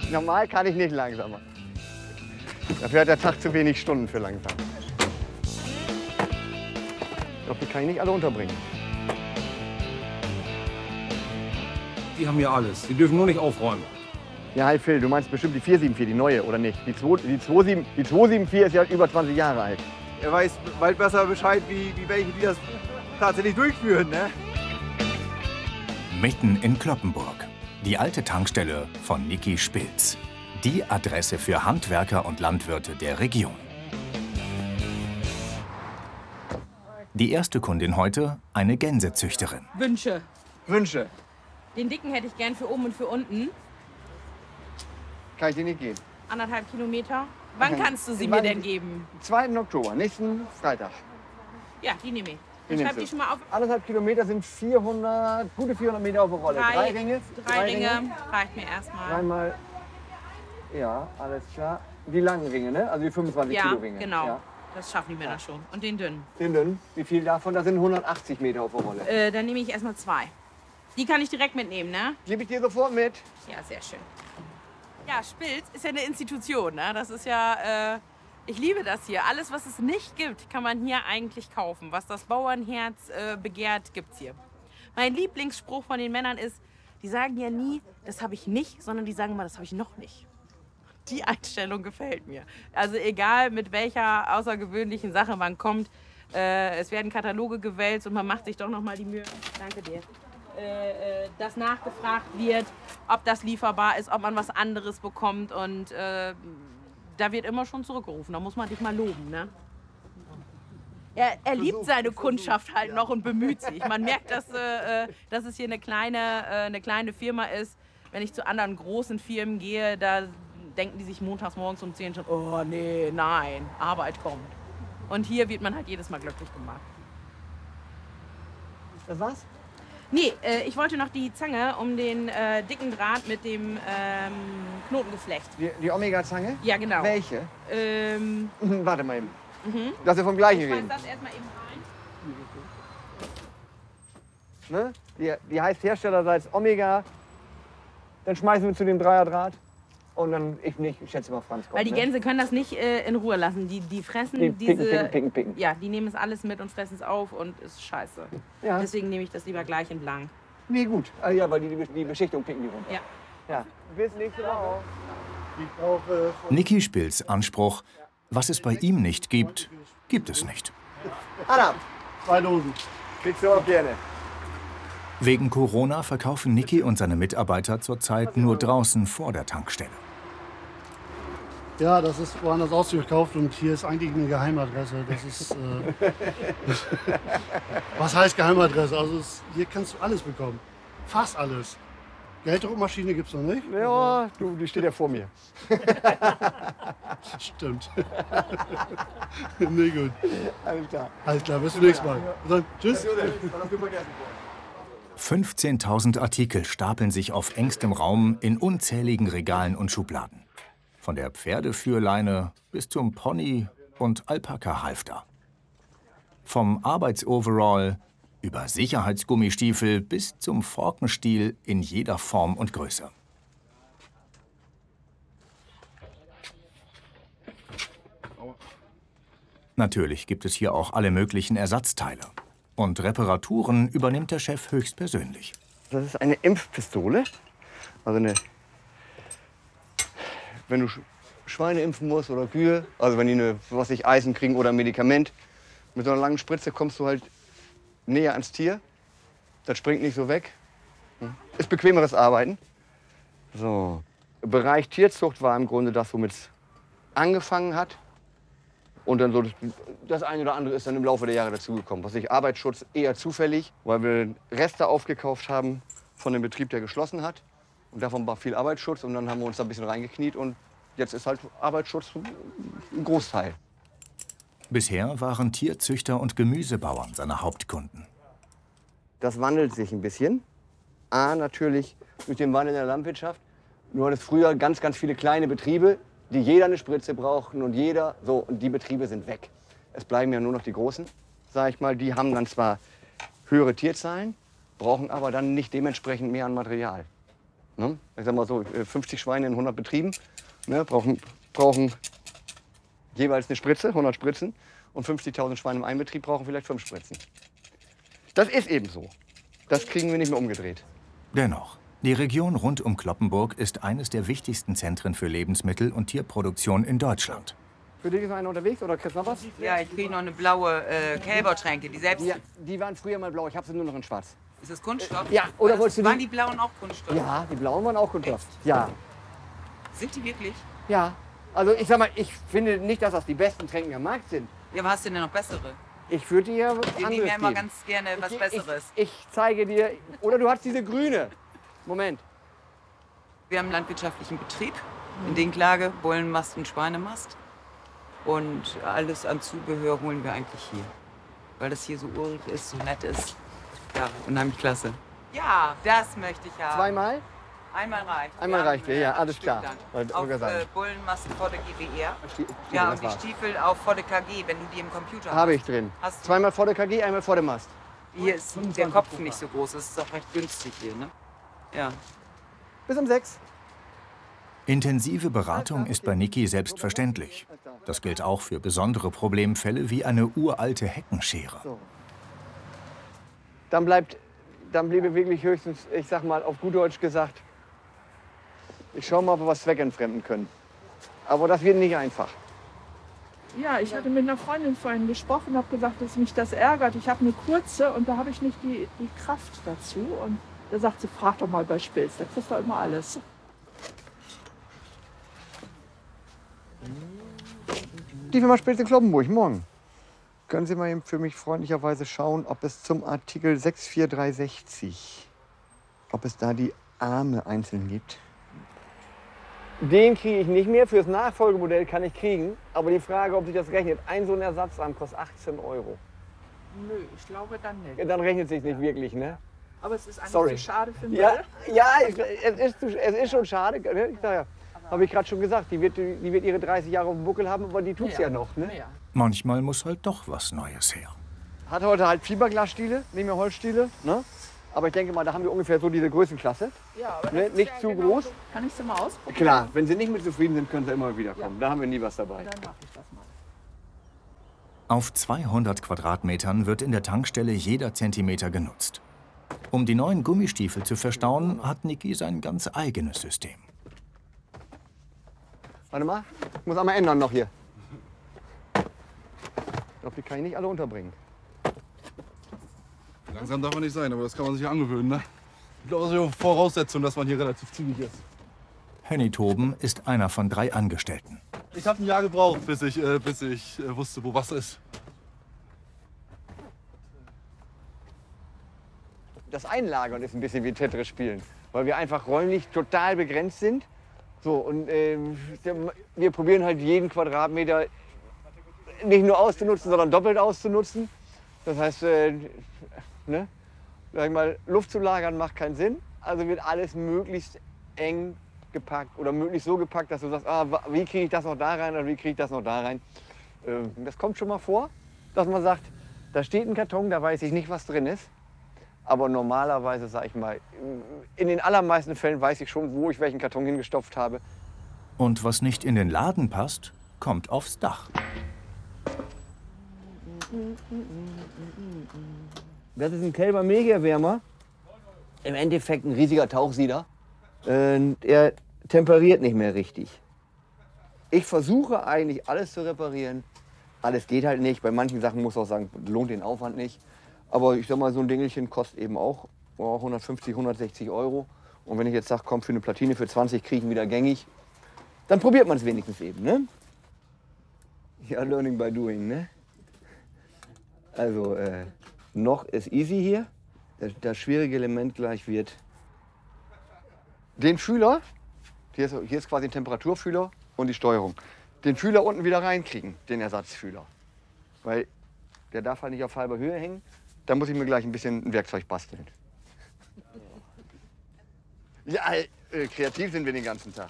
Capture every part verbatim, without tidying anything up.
Normal kann ich nicht langsamer. Dafür hat der Tag zu wenig Stunden für langsam. Dafür kann ich nicht alle unterbringen. Die haben ja alles. Die dürfen nur nicht aufräumen. Ja, hi Phil, du meinst bestimmt die vier sieben vier, die neue, oder nicht? Die, zwei, die, zwei sieben, die zwei sieben vier ist ja über zwanzig Jahre alt. Er weiß weit besser Bescheid, wie, wie welche, die das tatsächlich durchführen, ne? Mitten in Cloppenburg. Die alte Tankstelle von Niki Spilz. Die Adresse für Handwerker und Landwirte der Region. Die erste Kundin heute, eine Gänsezüchterin. Wünsche. Wünsche. Den dicken hätte ich gern für oben und für unten. Kann ich dir nicht geben. Anderthalb Kilometer. Wann Okay. kannst du sie Wann- mir denn geben? zweiten Oktober, nächsten Freitag. Ja, die nehme ich. Die Ich schreib nimmst die du. schon mal auf. Anderthalb Kilometer sind vierhundert, gute vierhundert Meter auf der Rolle. Drei, Drei Ringe. Drei Ringe. Reicht mir erstmal. Dreimal. Ja, alles klar. Die langen Ringe, ne? Also die fünfundzwanzig Ja, Kilo Ringe. genau. Ja. Das schaffen die Männer schon. Und den dünnen. Den dünnen. Wie viel davon? Da sind hundertachtzig Meter auf der Rolle. Äh, dann nehme ich erstmal zwei. Die kann ich direkt mitnehmen, ne? Gebe ich dir sofort mit. Ja, sehr schön. Ja, Spilz ist ja eine Institution, ne? Das ist ja, äh, ich liebe das hier. Alles, was es nicht gibt, kann man hier eigentlich kaufen. Was das Bauernherz äh, begehrt, gibt's hier. Mein Lieblingsspruch von den Männern ist, die sagen ja nie, das habe ich nicht, sondern die sagen immer, das habe ich noch nicht. Die Einstellung gefällt mir. Also egal, mit welcher außergewöhnlichen Sache man kommt, äh, es werden Kataloge gewälzt und man macht sich doch noch mal die Mühe. Danke dir. Äh, äh, dass nachgefragt wird, ob das lieferbar ist, ob man was anderes bekommt. Und äh, da wird immer schon zurückgerufen. Da muss man dich mal loben, ne? Er, er liebt seine Kundschaft halt noch und bemüht sich. Man merkt, dass, äh, dass es hier eine kleine, äh, eine kleine Firma ist. Wenn ich zu anderen großen Firmen gehe, da denken die sich montags morgens um zehn schon, oh nee, nein, Arbeit kommt. Und hier wird man halt jedes Mal glücklich gemacht. Das war's? Nee, äh, ich wollte noch die Zange um den äh, dicken Draht mit dem ähm, Knotengeflecht. Die, die Omega-Zange? Ja, genau. Welche? Ähm, Warte mal eben. mhm. Dass wir vom gleichen Ich schmeiß reden. das erstmal eben rein. Ne? Die, die heißt herstellerseits Omega. Dann schmeißen wir zu dem Dreierdraht. Und dann, ich nicht, ich schätze mal Franz kommt. Weil die ne? Gänse können das nicht äh, in Ruhe lassen. Die, die fressen Die diese... picken, picken, picken, picken. Ja, die nehmen es alles mit und fressen es auf und ist scheiße. Ja. Deswegen nehme ich das lieber gleich in blank. Nee, gut. Ah, ja, weil die, die, die Beschichtung picken die runter. Ja. Ja. Bis nächste Woche. Ich brauche... Niki Spilz Anspruch, was es bei ihm nicht gibt, gibt es nicht. Adam, Zwei Dosen. kriegst du auch gerne. Wegen Corona verkaufen Niki und seine Mitarbeiter zurzeit nur draußen vor der Tankstelle. Ja, das ist woanders ausgekauft und hier ist eigentlich eine Geheimadresse. Das ist, äh was heißt Geheimadresse? Also es, hier kannst du alles bekommen. Fast alles. Gelddruckmaschine gibt's noch nicht. Ja, du, die steht ja vor mir. Stimmt. Nee, gut. Alles klar. Alles klar, bis zum nächsten Mal. Dann, tschüss. fünfzehntausend Artikel stapeln sich auf engstem Raum in unzähligen Regalen und Schubladen. Von der Pferdeführleine bis zum Pony und Alpaka-Halfter. Vom Arbeitsoverall über Sicherheitsgummistiefel bis zum Forkenstiel in jeder Form und Größe. Natürlich gibt es hier auch alle möglichen Ersatzteile. Und Reparaturen übernimmt der Chef höchstpersönlich. Das ist eine Impfpistole. Also eine, wenn du Sch- Schweine impfen musst oder Kühe, also wenn die eine, was ich, Eisen kriegen oder ein Medikament, mit so einer langen Spritze kommst du halt näher ans Tier. Das springt nicht so weg. Ist bequemeres Arbeiten. So. Bereich Tierzucht war im Grunde das, womit es angefangen hat. Und dann so das, das eine oder andere ist dann im Laufe der Jahre dazugekommen. Was ich Arbeitsschutz eher zufällig, weil wir Reste aufgekauft haben von dem Betrieb, der geschlossen hat. Und davon war viel Arbeitsschutz und dann haben wir uns da ein bisschen reingekniet und jetzt ist halt Arbeitsschutz ein Großteil. Bisher waren Tierzüchter und Gemüsebauern seine Hauptkunden. Das wandelt sich ein bisschen. A, natürlich durch den Wandel in der Landwirtschaft. Du hattest früher ganz, ganz viele kleine Betriebe, die jeder eine Spritze brauchten und jeder so. Und die Betriebe sind weg. Es bleiben ja nur noch die Großen, sag ich mal. Die haben dann zwar höhere Tierzahlen, brauchen aber dann nicht dementsprechend mehr an Material. Ne? Ich sag mal so, fünfzig Schweine in hundert Betrieben, ne? brauchen, brauchen jeweils eine Spritze, hundert Spritzen. Und fünfzigtausend Schweine im einen Betrieb brauchen vielleicht fünf Spritzen. Das ist eben so. Das kriegen wir nicht mehr umgedreht. Dennoch, die Region rund um Cloppenburg ist eines der wichtigsten Zentren für Lebensmittel- und Tierproduktion in Deutschland. Für dich ist einer unterwegs oder kriegst du noch was? Ja, ich kriege noch eine blaue äh, Kälbertränke, die selbst... Ja, die waren früher mal blau, ich habe sie nur noch in schwarz. Ist das Kunststoff? Ja, oder das, wolltest du die- Waren die blauen auch Kunststoff? Ja, die blauen waren auch Kunststoff. Ja. Sind die wirklich? Ja. Also ich sag mal, ich finde nicht, dass das die besten Tränken am Markt sind. Ja, aber hast du denn noch bessere? Ich würde dir was Wir anderes nehmen ja immer geben. ganz gerne was ich, Besseres. Ich, ich zeige dir, oder du hast diese grüne. Moment. Wir haben einen landwirtschaftlichen Betrieb, in Dinklage, Bullenmast und Schweinemast. Und alles an Zubehör holen wir eigentlich hier. Weil das hier so urig ist, so nett ist. Ja, unheimlich klasse. Ja, das möchte ich haben. Zweimal? Einmal reicht. Einmal Wir reicht haben, dir, ja, äh, alles klar. Stück Wollte- Auf wollte sagen. äh, Bullenmast vor der G W R. Stiefel, Ja, das und die war's. Stiefel auch vor der K G, wenn du die im Computer hast. Habe ich drin. Hast du? Zweimal vor der K G, einmal vor dem Mast. Hier ist der Kopf nicht so groß, das ist auch recht günstig hier, ne? Ja. Bis um sechs. Intensive Beratung ist bei Niki selbstverständlich. Das gilt auch für besondere Problemfälle wie eine uralte Heckenschere. So. Dann bleibt, dann bliebe wirklich höchstens, ich sag mal auf gut Deutsch gesagt, ich schau mal, ob wir was zweckentfremden können. Aber das wird nicht einfach. Ja, ich hatte mit einer Freundin vorhin gesprochen, habe gesagt, dass mich das ärgert. Ich habe eine kurze und da habe ich nicht die, die Kraft dazu. Und da sagt sie, frag doch mal bei Spilz, da kriegst du immer alles. Die Firma Spilz in Cloppenburg, morgen. Können Sie mal eben für mich freundlicherweise schauen, ob es zum Artikel sechs vier drei sechzig, ob es da die Arme einzeln gibt? Den kriege ich nicht mehr, fürs Nachfolgemodell kann ich kriegen. Aber die Frage, ob sich das rechnet, ein so ein Ersatzarm kostet achtzehn Euro. Nö, ich glaube dann nicht. Ja, dann rechnet sich nicht wirklich, ne? Aber es ist eigentlich Sorry. so schade für mich. Ja, ja ich, es, ist, zu- es ist schon schade. Ne? Ich sag ja, habe ich gerade schon gesagt, die wird, die wird ihre dreißig Jahre auf dem Buckel haben, aber die tut's ja, Ja. noch. Ne? Ja. Manchmal muss halt doch was Neues her. Hat heute halt Fiberglasstiele, nicht mehr Holzstiele. Ne? Aber ich denke mal, da haben wir ungefähr so diese Größenklasse. Ja, aber das Ne, ist nicht ja zu genau groß. so. Kann ich sie mal ausprobieren? Klar, wenn Sie nicht mit zufrieden sind, können Sie immer wieder kommen. Da haben wir nie was dabei. Dann mache ich das mal. Auf zweihundert Quadratmetern wird in der Tankstelle jeder Zentimeter genutzt. Um die neuen Gummistiefel zu verstauen, hat Niki sein ganz eigenes System. Warte mal, ich muss einmal ändern noch hier. Ich glaube, die kann ich nicht alle unterbringen. Langsam darf man nicht sein, aber das kann man sich ja angewöhnen, ne? Ich glaube, das ist die Voraussetzung, dass man hier relativ zügig ist. Henny Toben ist einer von drei Angestellten. Ich habe ein Jahr gebraucht, bis ich, äh, bis ich äh, wusste, wo was ist. Das Einlagern ist ein bisschen wie Tetris spielen, weil wir einfach räumlich total begrenzt sind. So, und äh, wir probieren halt jeden Quadratmeter nicht nur auszunutzen, sondern doppelt auszunutzen. Das heißt, äh, ne, sag ich mal, Luft zu lagern macht keinen Sinn. Also wird alles möglichst eng gepackt oder möglichst so gepackt, dass du sagst, ah, wie kriege ich das noch da rein oder wie kriege ich das noch da rein. Äh, das kommt schon mal vor, dass man sagt, da steht ein Karton, da weiß ich nicht, was drin ist. Aber normalerweise, sag ich mal, in den allermeisten Fällen weiß ich schon, wo ich welchen Karton hingestopft habe. Und was nicht in den Laden passt, kommt aufs Dach. Das ist ein Kälber Megaerwärmer. Im Endeffekt ein riesiger Tauchsieder. Und er temperiert nicht mehr richtig. Ich versuche eigentlich alles zu reparieren. Alles geht halt nicht. Bei manchen Sachen muss ich auch sagen, lohnt den Aufwand nicht. Aber ich sag mal, so ein Dingelchen kostet eben auch oh, hundertfünfzig, hundertsechzig Euro. Und wenn ich jetzt sage, komm, für eine Platine für zwanzig kriege ich ihn wieder gängig, dann probiert man es wenigstens eben, ne? Ja, learning by doing, ne? Also, äh, noch ist easy hier. Das, das schwierige Element gleich wird den Fühler, hier ist, hier ist quasi ein Temperaturfühler und die Steuerung, den Fühler unten wieder reinkriegen, den Ersatzfühler. Weil der darf halt nicht auf halber Höhe hängen. Da muss ich mir gleich ein bisschen ein Werkzeug basteln. Ja, äh, kreativ sind wir den ganzen Tag.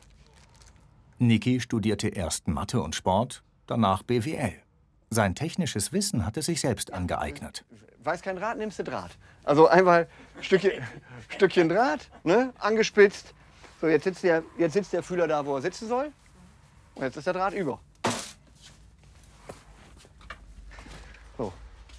Niki studierte erst Mathe und Sport, danach B W L. Sein technisches Wissen hat er sich selbst angeeignet. Weiß kein Draht, nimmst du Draht. Also einfach ein Stückchen, Stückchen Draht, ne, angespitzt. So, jetzt sitzt, der, jetzt sitzt der Fühler da, wo er sitzen soll. Und jetzt ist der Draht über. So.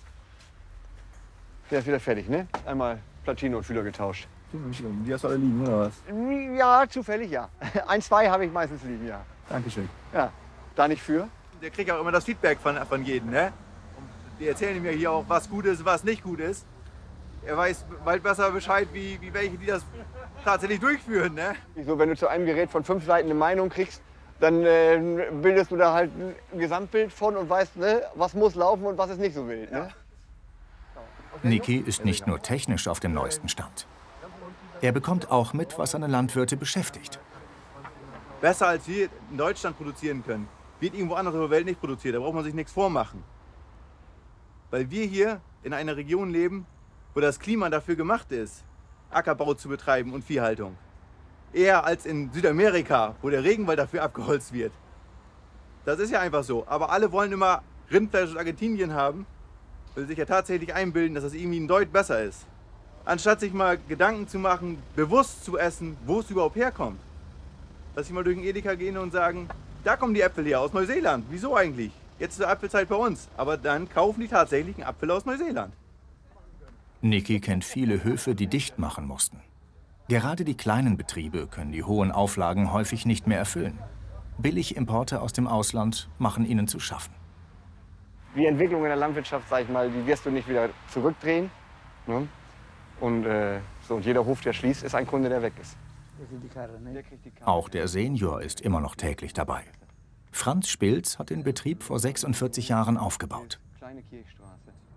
Der ist wieder fertig, ne? Einmal Platine und Fühler getauscht. Die hast du alle liegen, oder was? Ja, zufällig ja. Ein, zwei habe ich meistens liegen, ja. Dankeschön. Ja, da nicht für. Der kriegt auch immer das Feedback von, von jedem, ne? Und die erzählen mir hier auch, was gut ist, was nicht gut ist. Er weiß bald besser Bescheid, wie, wie welche, die das tatsächlich durchführen, ne? So, wenn du zu einem Gerät von fünf Seiten eine Meinung kriegst, dann äh, bildest du da halt ein Gesamtbild von und weißt, ne, was muss laufen und was ist nicht so wild. Ne? Niki ist nicht nur technisch auf dem neuesten Stand. Er bekommt auch mit, was seine Landwirte beschäftigt. Besser als wir in Deutschland produzieren können, wird irgendwo anders in der Welt nicht produziert. Da braucht man sich nichts vormachen. Weil wir hier in einer Region leben, wo das Klima dafür gemacht ist, Ackerbau zu betreiben und Viehhaltung. Eher als in Südamerika, wo der Regenwald dafür abgeholzt wird. Das ist ja einfach so. Aber alle wollen immer Rindfleisch aus Argentinien haben, weil sie sich ja tatsächlich einbilden, dass das irgendwie ein Deut besser ist. Anstatt sich mal Gedanken zu machen, bewusst zu essen, wo es überhaupt herkommt. Dass sie mal durch den Edeka gehen und sagen, da kommen die Äpfel her aus Neuseeland. Wieso eigentlich? Jetzt ist die Apfelzeit bei uns. Aber dann kaufen die tatsächlichen Apfel aus Neuseeland. Niki kennt viele Höfe, die dicht machen mussten. Gerade die kleinen Betriebe können die hohen Auflagen häufig nicht mehr erfüllen. Billigimporte aus dem Ausland machen ihnen zu schaffen. Die Entwicklung in der Landwirtschaft, sag ich mal, die wirst du nicht wieder zurückdrehen. Ne? Und, äh, so, und jeder Hof, der schließt, ist ein Kunde, der weg ist. Auch der Senior ist immer noch täglich dabei. Franz Spilz hat den Betrieb vor sechsundvierzig Jahren aufgebaut. Kleine Kirchstraße.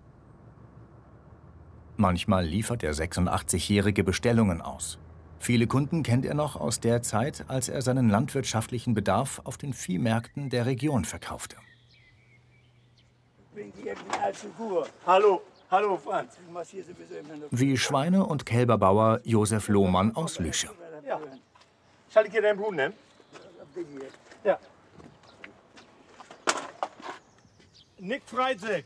Manchmal liefert der sechsundachtzigjährige Bestellungen aus. Viele Kunden kennt er noch aus der Zeit, als er seinen landwirtschaftlichen Bedarf auf den Viehmärkten der Region verkaufte. Hallo, hallo Franz. Wie Schweine- und Kälberbauer Josef Lohmann aus Lüsche. Ja. Soll ich dir deinen Brunnen nehmen? Ja. Nick Freizig.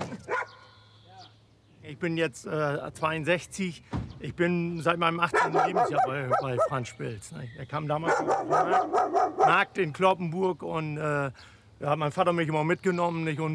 Ich bin jetzt äh, zweiundsechzig. Ich bin seit meinem achtzehnten Lebensjahr bei, bei Franz Spilz. Ne? Er kam damals vom Markt in Kloppenburg und äh, da hat mein Vater mich immer mitgenommen. Nicht? Und